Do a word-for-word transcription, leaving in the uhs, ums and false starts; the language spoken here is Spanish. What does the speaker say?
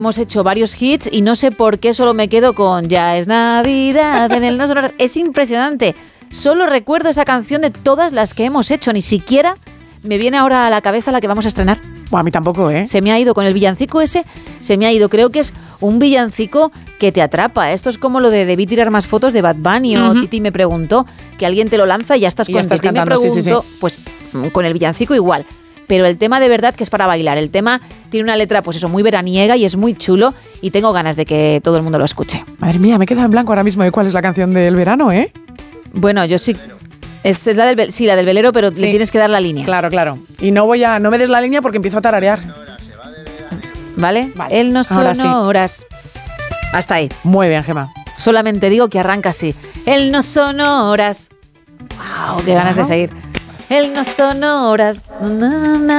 hemos hecho varios hits y no sé por qué solo me quedo con Ya es Navidad en el No Sonoras. Es impresionante. Solo recuerdo esa canción de todas las que hemos hecho. Ni siquiera me viene ahora a la cabeza la que vamos a estrenar. Bueno, a mí tampoco, ¿eh? Se me ha ido con el villancico ese, se me ha ido. Creo que es un villancico que te atrapa. Esto es como lo de debí tirar más fotos de Bad Bunny o uh-huh. Titi me preguntó, que alguien te lo lanza y ya estás y con ya estás Titi cantando, me preguntó. Sí, sí, sí. Pues con el villancico igual. Pero el tema de verdad que es para bailar. El tema tiene una letra, pues eso, muy veraniega y es muy chulo y tengo ganas de que todo el mundo lo escuche. Madre mía, me he quedado en blanco ahora mismo de cuál es la canción del verano, ¿eh? Bueno, yo sí... Es la del, sí, la del velero, pero sí. Le tienes que dar la línea. Claro, claro. Y no voy a, no me des la línea porque empiezo a tararear. ¿Vale? Vale. Él no son Sí. horas. Hasta ahí. Muy bien, Gemma. Solamente digo que arranca así. Él no son horas. ¡Wow! ¡Qué ganas wow. de seguir! Él no son horas. Na, na,